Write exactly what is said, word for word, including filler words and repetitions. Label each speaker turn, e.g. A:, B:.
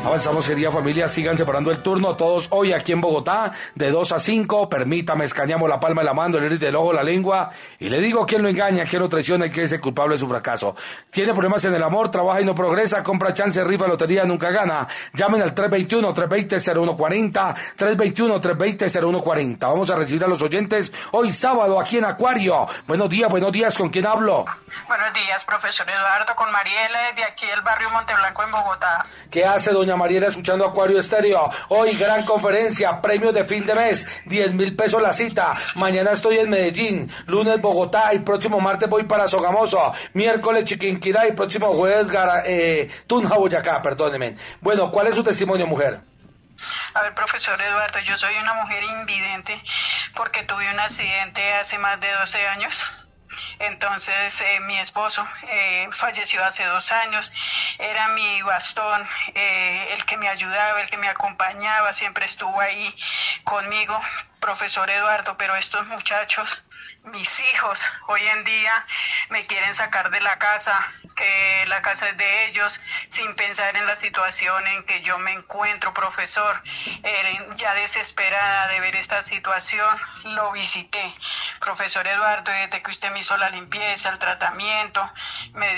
A: Avanzamos, querida familia, sigan separando el turno, todos hoy aquí en Bogotá, de dos a cinco, permítame, escaneamos la palma de la mano, el iris del ojo, la lengua, y le digo quién lo engaña, quién lo traiciona y quién es el culpable de su fracaso. Tiene problemas en el amor, trabaja y no progresa, compra chance, rifa, lotería, nunca gana. Llamen al tres dos uno, tres dos cero, cero uno cuatro cero, tres dos uno, tres dos cero, cero uno cuatro cero. Vamos a recibir a los oyentes hoy sábado aquí en Acuario. Buenos días, buenos días, ¿con quién hablo?
B: Buenos días, profesor Eduardo, con Mariela, de aquí del barrio Monteblanco en Bogotá.
A: ¿Qué hace doña Mariela escuchando Acuario Estéreo? Hoy gran conferencia, premios de fin de mes, diez mil pesos la cita. Mañana estoy en Medellín, lunes Bogotá y próximo martes voy para Sogamoso, miércoles Chiquinquirá y próximo jueves Gara, eh, Tunja, Boyacá, perdóneme. Bueno, ¿cuál es su testimonio, mujer?
B: A ver, profesor Eduardo, yo soy una mujer invidente porque tuve un accidente hace más de doce años. Entonces eh, mi esposo eh, falleció hace dos años, era mi bastón, eh, el que me ayudaba, el que me acompañaba, siempre estuvo ahí conmigo, profesor Eduardo, pero estos muchachos, mis hijos, hoy en día me quieren sacar de la casa, que la casa es de ellos, sin pensar en la situación en que yo me encuentro, profesor, eh, ya desesperada de ver esta situación, lo visité. Profesor Eduardo, desde que usted me hizo la limpieza, el tratamiento, me